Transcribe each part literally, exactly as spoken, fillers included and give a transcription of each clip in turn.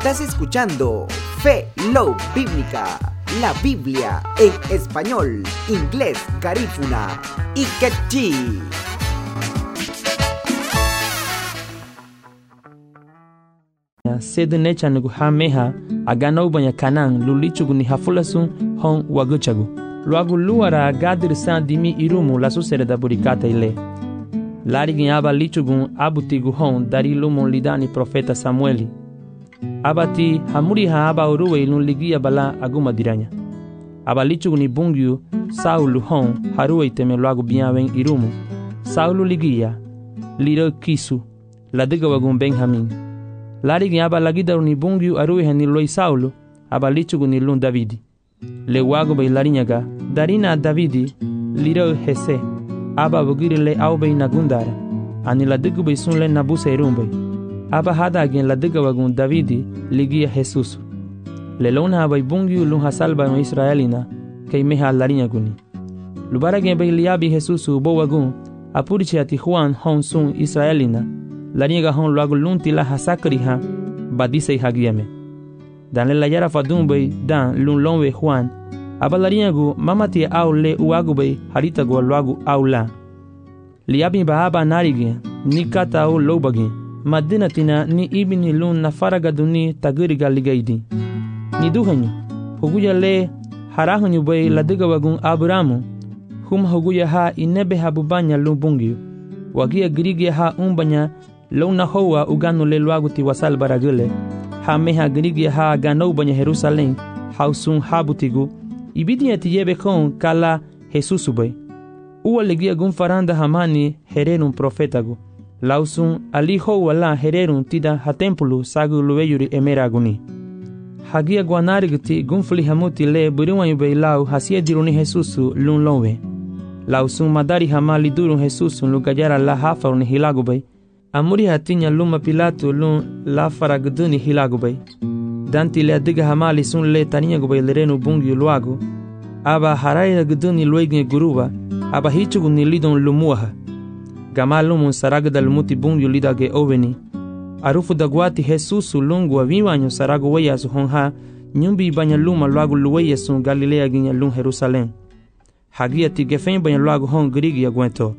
Estás escuchando Fe Love Bíblica, la Biblia en español, inglés, garífuna y quechí. Sede necha nugu hameha agana ubanya kanang lulichugu ni hafulasun hon waguchagu. Luagu luara agadir san dimi irumu la susere da burikata ile. Larigin aba lichugun abutigu hon dari lumun lidani profeta Samueli. Abati hamuri ha aba uruwe ilun ligia bala aguma diranya. Aba lichugu ni bungyu Saulu hon haruwe iteme luagu biyawen irumu. Saulu ligia liro kisu ladiga wagun Benjamin. Larigin aba lagidaru ni bungyu aruwe ni loi Saulu aba lichugu ni lun Davidi. Le wagu bay larinyaga darina Davidi liro hese aba bugiri le aubay nagundara ani ladigu bay sunle nabuse irumbay aba hada agin ladiga wagun Davidi ligia Jesus le lona bay bungyu lun hasalba no Israelina kay meha larinyaguni lubara gen bay liabi Jesus bo wagun apurichi ati Juan hon sun Israelina larinyaga hon luagu lun tila hasakriha badise hagiame dan la yara fadum bay dan lun lonwe Juan abalariagu mamati au le uagu bay harita go luagu au la liabi bahaba narigi ni kata au lobagi madina tina ni ibini lun na faragaduni tagiriga ligaidi ni duhanyu huguya le harahanyu bay ladiga wagun Abramu hum huguya ha inebe habubanya lun bungyu wagia grigia ha umbanya luna hoa uganu le luagu ti wasal baragule ha meha grigia ha gano banya Jerusalem hausun habutigu ibidi ati yebe kon kala Jesus ubay uwa legia gun faranda hamani hererun profetagu lausun aliho wala hererun tida ha tempulu sagu luweyuri emeraguni hagia guanarigti gunfli hamuti le buriwan ubay lau hasia diruni Jesus lun lonwe lausun madari hamali durun Jesus lu gajara la hafaruni hilagu bay amuri hatinya luma Pilato lun la faragduni hilagu bay danti le adiga hamali sun le taniya gubay lerenu bungyu luagu aba haraya gduni luegin guruba aba hichugu ni lidon lumuaha gamalumun saragda lumuti bungyu lidage oveni arufu dagwati Jesus lungu aviwanyo saragu weya su honha nyumbi banya luma luagu luweya sun Galilea ginya lun Jerusalem hagia ti gefen banya luagu hon grigi agwento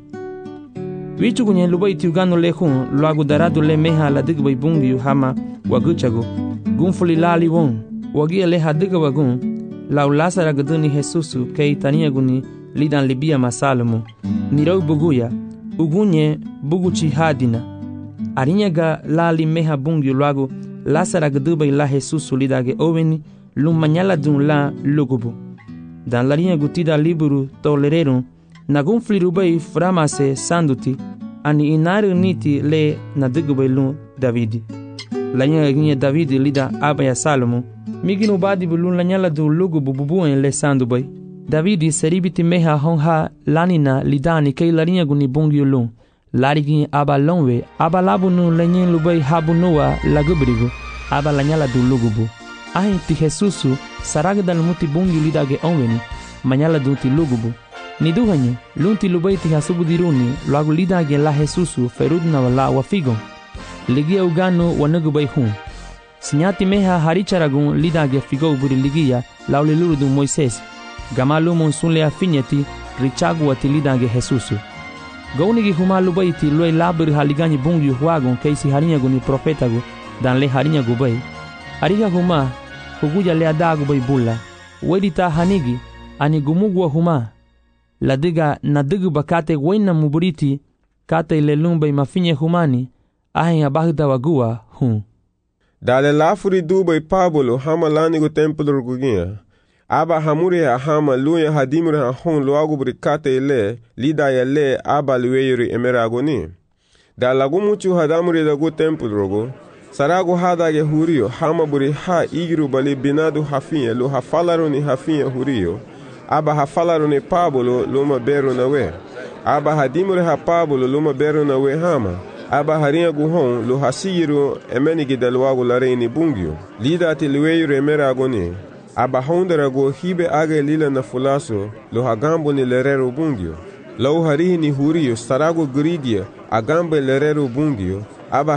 wichugu nye lubay ti ugano le hun luagu daradu le meha la digbay bungyu hama waguchagu gunfuli lali won wagia le hadiga wagun lau lasara gduni Jesus kay taniyaguni lidan libia masalomu nirau buguya ugunye buguchi hadina arinyaga lali meha bungyu luagu lasara gdubay la Jesus lidage oveni lumanyala dun la lugubu dan larinya gutida liburu tolererun nagunfli rubay framase sanduti ani inaru niti le nadigubay lun Davidi lanya ginye Davidi lida abaya Salomo miginu badi bulun lanyala du lugu bububu en le sandu bay Davidi seribiti meha honha lanina lidani kay larinya guni bungyu lun larigi aba lonwe aba labunu lanyen lubay habunuwa lagubrigu aba lanyala du lugu bu ahin ti Jesusu saragdan muti bungyu lidage onweni manyala du ti lugu bu ni duhanye lunti lubay ti hasubudiruni lagu lidage la Jesusu ferudna wala wafigon ligia ugano wanagubay hun sinyati meha haricharagun lidage figo buri ligia lauliluru du Moises gamalumun sunle afinyati richagu ati lidage Jesusu gaunigi humalu bayti loy labur haligani bungyu huagun kaisi harinyagu ni profetagu dan le harinyagu bay ariga huma huguja le adagu bay bulla wedita hanigi ani gumugwa huma ladiga nadigu bakate wena muburiti kate le lumbay mafinye humani ahin abagda wagua hun dale lafuri dubay Pablo hama lanigo templo rugugia aba hamuri hama luya hadimuri hon luagu brikate ile lida ya le aba luweyuri emeragoni da lagu muchu hadamuri lagu templo rugu saragu hada ge hurio hama buri ha igiru bali binadu hafinye lu hafalaru ni hafinye hurio aba hafalaru ni Pablo luma beru nawe aba hadimuri ha Pablo luma beru nawe hama aba harinha guhon lo hasiru emenigi dalwagu lareini bungyo lida ati luweyuri emeragoni aba hondera go hibe age lila na fulaso lo hagambo ni lerero bungyo lau harihi ni hurio sarago grigia agambe lerero bungyo aba